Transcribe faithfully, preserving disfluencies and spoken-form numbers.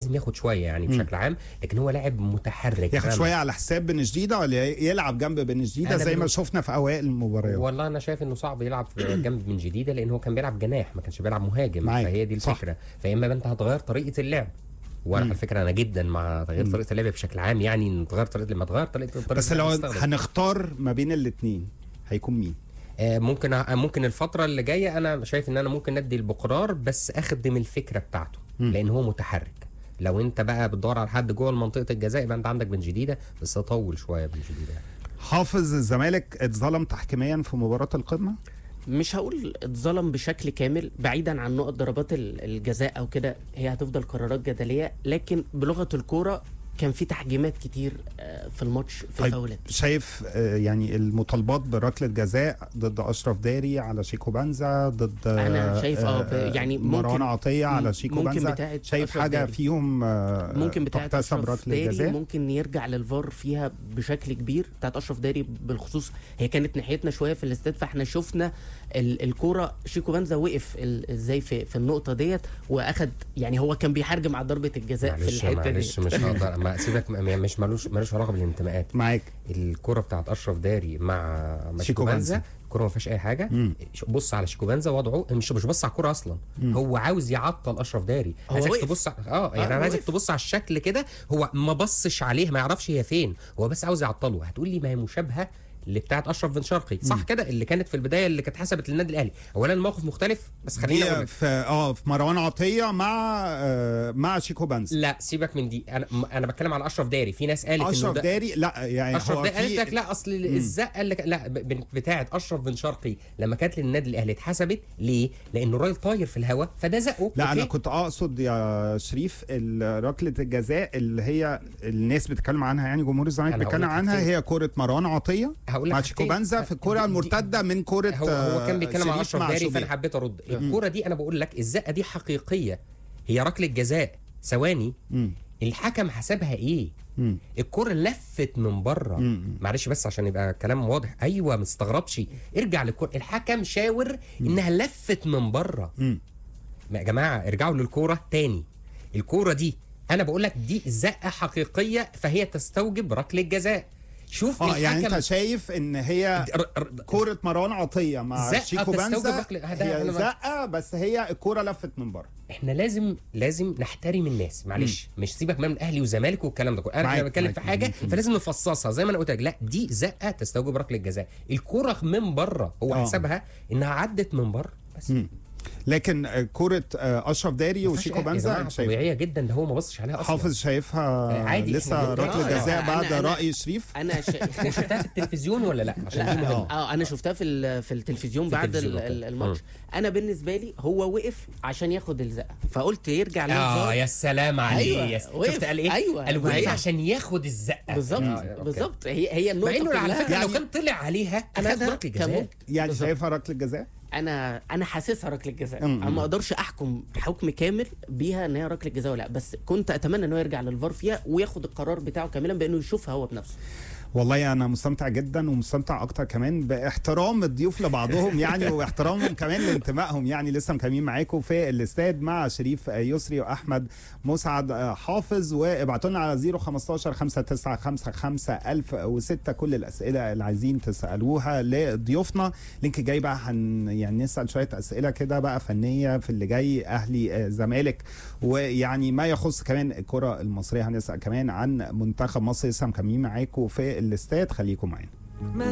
لازم ياخد شويه يعني بشكل عام، لكن هو لاعب متحرك. ياخد شويه على حساب بن جديده ولا يلعب جنب بن جديده زي ما شفنا في اوائل المباريات؟ والله انا شايف انه صعب يلعب جنب بن جديده، لان هو كان بيلعب جناح ما كانش بيلعب مهاجم. معاك. فهي دي الفكره. فيا اما انت هتغير طريقه اللعب، وانا على فكره انا جدا مع تغيير مم. طريقه اللعب بشكل عام، يعني تغير طريقه لما تغير طريقه الطريقة بس لو هنختار ما بين الاثنين هيكون مين؟ آه ممكن آه ممكن الفتره اللي جايه انا شايف ان انا ممكن ندي البقرار، بس اخدم الفكره بتاعته مم. لان هو متحرك. لو انت بقى بتدور على حد جوه منطقه الجزاء يبقى انت عندك بن جديده، بس طول شويه بن جديده. حافظ الزمالك اتظلم تحكيميا في مباراه القمه؟ مش هقول اتظلم بشكل كامل، بعيدا عن نقط ضربات الجزاء او كده، هي هتفضل قرارات جدليه، لكن بلغه الكوره كان في تحجيمات كتير في الماتش في الفاولات. طيب شايف يعني المطالبات بركله جزاء ضد اشرف داري على شيكو بنزا، ضد انا شايف اه يعني مروان عطيه على شيكو بنزا، شايف حاجه داري. فيهم ممكن بتاعت اشرف داري ممكن يرجع للفار فيها بشكل كبير. بتاعت اشرف داري بالخصوص هي كانت ناحيتنا شويه في الاستاد، فاحنا شفنا الكوره شيكو بنزا وقف ازاي في, في النقطه ديت واخد، يعني هو كان بيحرجم على ضربه الجزاء في الحته دي. مش هقدر ما سيبك، مش مالوش مالوش علاقه بالانتماءات. معاك. الكره بتاعت اشرف داري مع شيكو بنزا الكره ما فيهاش اي حاجه. مم. بص على شيكو بنزا وضعه مش مش بص على الكوره اصلا. مم. هو عاوز يعطل اشرف داري. عايزك تبص اه يعني انا عايزك تبص على الشكل كده، هو ما بصش عليه، ما يعرفش هي فين، هو بس عاوز يعطله. هتقول لي ما هي مشابهه اللي بتاعت اشرف بن شرقي، صح كده، اللي كانت في البدايه اللي كانت حسبت للنادي الاهلي. اولا الموقف مختلف، بس خلينا اقول في اه في مروان عطيه مع آه مع شيكو بنزا. لا سيبك من دي، انا انا بتكلم على اشرف داري. في ناس قالت اشرف داري لا يعني اشرف داري قالت لك لا اصل الزقه اللي لا بتاعت اشرف بن شرقي لما كانت للنادي الاهلي اتحسبت ليه؟ لانه الراجل طاير في الهواء فده زقه. لا أوكي؟ انا كنت اقصد يا شريف ركله الجزاء اللي هي الناس بتتكلم عنها، يعني جمهور الزمالك بيتكلم عنها، هي كره مروان عطيه مع شيكو بنزا في الكره المرتده من كره. هو, هو كان بيتكلم على اشرف داري فانا حبيت ارد. الكره دي انا بقول لك الزقه دي حقيقيه، هي ركله جزاء. ثواني، الحكم حسبها ايه؟ مم. الكره لفت من بره. معلش بس عشان يبقى كلام واضح. ايوه ما تستغربش، ارجع للكره، الحكم شاور مم. انها لفت من بره. يا جماعه ارجعوا للكره تاني. الكره دي انا بقول لك دي زقه حقيقيه، فهي تستوجب ركله جزاء. شوف اه يعني انت شايف ان هي كوره مروان عطيه مع شيكو بنزا هي زقه، بس هي الكوره لفت من بره. احنا لازم لازم نحترم الناس، معلش مش سيبك من الاهلي وزمالك والكلام ده كله. انا بتكلم في حاجه مم. فلازم نفصصها زي ما انا قلت لك. لا دي زقه تستوجب ركله جزاء، الكوره من بره هو آه. حسبها انها عدت من بره بس. مم. لكن كرة اشرف داري وشيكو بنزا طبيعيه جدا، ده هو ما بصش عليها اصلا. حافظ شايفها عادي لسه ركله جزاء بعد أنا راي شريف. انا شا... شفتها في التلفزيون ولا لا؟ عشان لا اه انا شفتها في في التلفزيون بعد الماتش. انا بالنسبه لي هو وقف عشان ياخد الزقه، فقلت يرجع للفار. اه يا سلام عليه. أيوة. شفت قال ايه؟ ايوه قال وقف عشان ياخد الزقه. بالظبط آه. بالظبط. هي هي النقطه. مع انه على فكره يعني لو كان طلع عليها انا ركله جزاء. يعني شايفها ركله جزاء؟ انا انا حاسسها ركله جزاء. انا ما اقدرش احكم حكم كامل بيها ان هي ركله جزاء ولا لا، بس كنت اتمنى انه يرجع للفار فيها وياخد القرار بتاعه كاملا بانه يشوفها هو بنفسه. والله انا مستمتع جدا، ومستمتع اكتر كمان باحترام الضيوف لبعضهم يعني واحترامهم كمان لانتمائهم. يعني لسه مكملين معاكم في الاستاد مع شريف يسري واحمد مسعد حافظ، وابعتوا لنا على صفر خمستاشر خمسة تسعة خمسة خمسة ألف وستة كل الاسئله اللي عايزين تسالوها لضيوفنا. لينك جاي بقى هن يعني نسال شويه اسئله كده بقى فنيه في اللي جاي، اهلي زمالك، ويعني ما يخص كمان الكره المصريه. هنسال كمان عن منتخب مصر. لسه مكملين معاكم في الاستاد، خليكم معانا.